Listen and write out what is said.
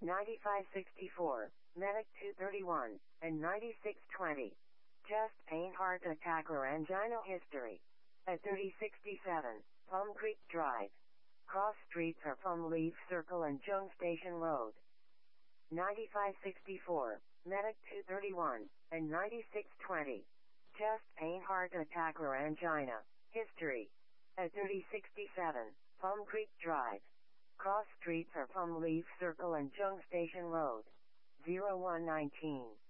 9564, Medic 231, and 9620. Chest pain, heart attack or angina history. At 3067, Plum Creek Drive. Cross streets are Plum Leaf Circle and Jung Station Road. 9564, Medic 231, and 9620. Chest pain, heart attack or angina history. At 3067, Plum Creek Drive. Cross streets are Plum Leaf Circle and Jung Station Road. 0119.